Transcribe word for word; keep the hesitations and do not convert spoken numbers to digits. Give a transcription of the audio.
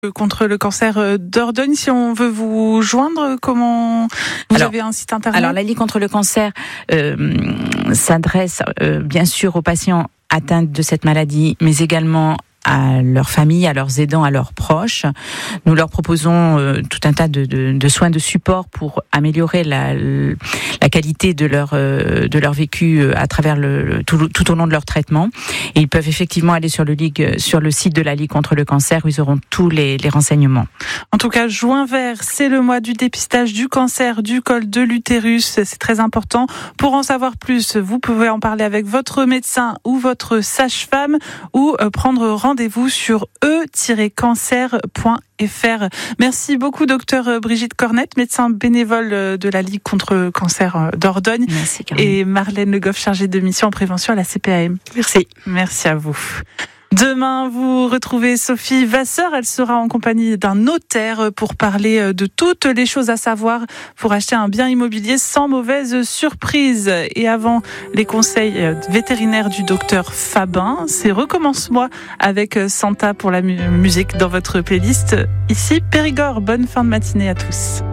Contre le cancer Dordogne. Si on veut vous joindre, comment vous alors, avez un site internet? Alors la Ligue contre le cancer euh, s'adresse euh, bien sûr aux patients atteints de cette maladie, mais également à leurs familles, à leurs aidants, à leurs proches. Nous leur proposons euh, tout un tas de, de, de soins de support pour améliorer la, la qualité de leur, euh, de leur vécu à travers le, tout, tout au long de leur traitement. Et ils peuvent effectivement aller sur le, Ligue, sur le site de la Ligue contre le cancer où ils auront tous les, les renseignements. En tout cas, juin vert, c'est le mois du dépistage du cancer du col de l'utérus. C'est très important. Pour en savoir plus, vous pouvez en parler avec votre médecin ou votre sage-femme ou euh, prendre rendez-vous Rendez-vous sur e tiret cancer point f r. Merci beaucoup, docteur Brigitte Cornette, médecin bénévole de la Ligue contre le cancer Dordogne. Merci, et Marlène Le Goff, chargée de mission en prévention à la C P A M. Merci. Merci à vous. Demain, vous retrouvez Sophie Vasseur. Elle sera en compagnie d'un notaire pour parler de toutes les choses à savoir pour acheter un bien immobilier sans mauvaise surprise. Et avant les conseils vétérinaires du docteur Fabin, c'est Recommence-moi avec Santa pour la mu- musique dans votre playlist. Ici, Périgord. Bonne fin de matinée à tous.